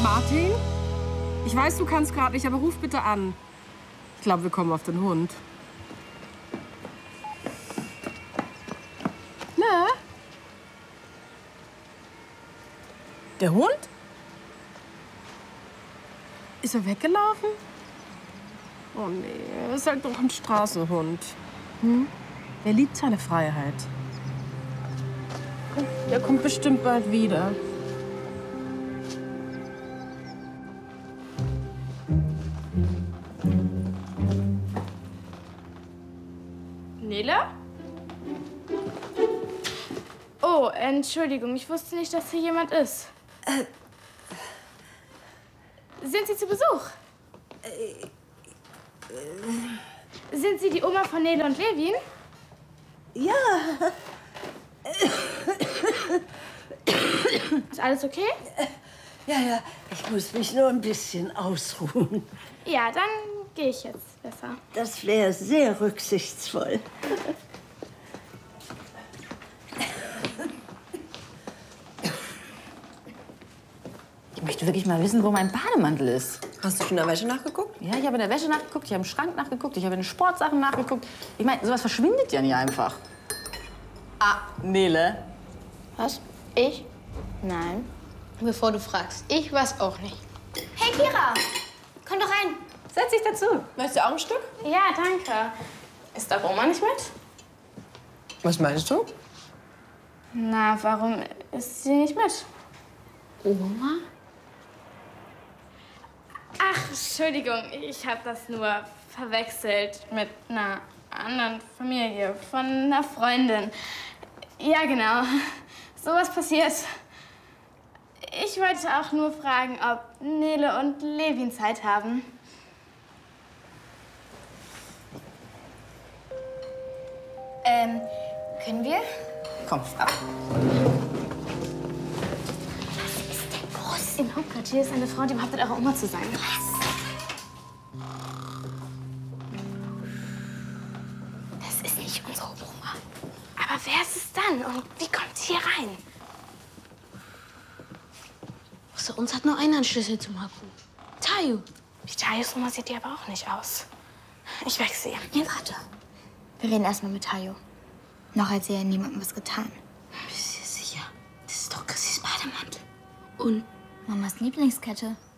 Martin? Ich weiß, du kannst gerade nicht, aber ruf bitte an. Ich glaube, wir kommen auf den Hund. Na? Der Hund? Ist er weggelaufen? Oh nee, er ist halt doch ein Straßenhund. Hm? Er liebt seine Freiheit. Der kommt bestimmt bald wieder. Nele? Oh, Entschuldigung, ich wusste nicht, dass hier jemand ist. Sind Sie zu Besuch? Sind Sie die Oma von Nele und Levin? Ja. Ist alles okay? Ja, ich muss mich nur ein bisschen ausruhen. Ja, dann gehe ich jetzt besser. Das wäre sehr rücksichtsvoll. Ich möchte wirklich mal wissen, wo mein Bademantel ist. Hast du schon in der Wäsche nachgeguckt? Ja, ich habe in der Wäsche nachgeguckt, ich habe im Schrank nachgeguckt, ich habe in den Sportsachen nachgeguckt. Ich meine, sowas verschwindet ja nicht einfach. Ah, Nele. Was? Ich? Nein. Bevor du fragst, ich weiß auch nicht. Hey, Kira! Komm doch rein. Setz dich dazu. Möchtest du auch ein Stück? Ja, danke. Ist da Oma nicht mit? Was meinst du? Na, warum ist sie nicht mit? Oma? Ach, Entschuldigung, ich habe das nur verwechselt mit einer anderen Familie, von einer Freundin. Ja, genau. Sowas passiert. Ich wollte auch nur fragen, ob Nele und Levin Zeit haben. Können wir? Komm, ab. Was ist denn los? Im Hauptquartier ist eine Frau, die behauptet, eure Oma zu sein. Was? Das ist nicht unsere Oma. Aber wer ist es dann? Und wie kommt sie hier rein? Außer uns hat nur einer einen Schlüssel zum Haku. Tayo. Die Tayos Oma sieht die aber auch nicht aus. Ich wechsle. Nee, warte. Wir reden erstmal mit Tayo. Noch hat sie ja niemandem was getan. Bist du sicher? Das ist doch Chrissys Bademantel. Und Mamas Lieblingskette.